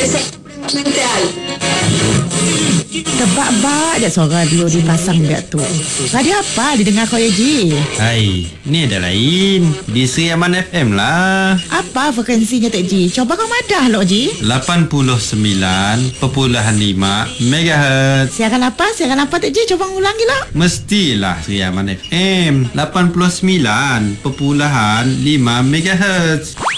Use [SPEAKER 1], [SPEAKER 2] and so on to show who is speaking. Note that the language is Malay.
[SPEAKER 1] Tebak-bak je suara radio dipasang biak tu. Radio apa didengar kau ya Ji?
[SPEAKER 2] Hai, ni ada lain. Di Sri Aman FM lah.
[SPEAKER 1] Apa frekuensinya Tek Ji? Coba kau madah lo Ji.
[SPEAKER 2] 89.5 MHz.
[SPEAKER 1] Siaran apa Tek Ji? Coba ulangi lah.
[SPEAKER 2] Mestilah Sri Aman FM 89.5 MHz.